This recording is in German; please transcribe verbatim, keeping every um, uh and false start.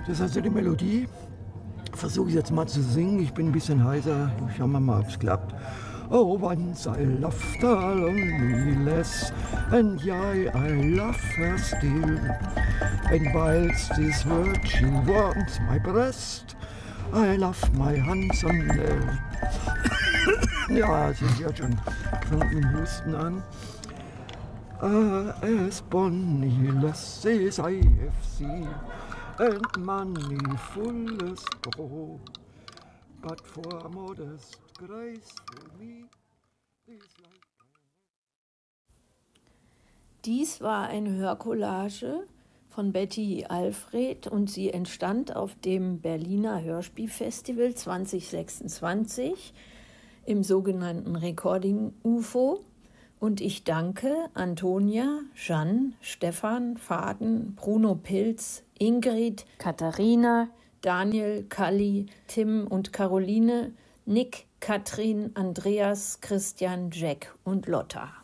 Das ist also die Melodie. Versuche ich jetzt mal zu singen. Ich bin ein bisschen heiser. Schauen wir mal, ob es klappt. Oh, once I loved her only less, and yeah, I love her still. And whilst this word she warms my breast, I love my Hanson. Ja, sie hört schon, fängt mit dem Husten an. Uh, as Bonnie lasses I have seen, and money full as straw, but for modest grace for me is like... Dies war eine Hörcollage von Betty Alfred und sie entstand auf dem Berliner Hörspielfestival zwanzig sechsundzwanzig im sogenannten Recording U F O. Und ich danke Antonia, Jeanne, Stefan, Faden, Bruno Pilz, Ingrid, Katharina, Daniel, Kalli, Tim und Caroline, Nick, Katrin, Andreas, Christian, Jack und Lotta.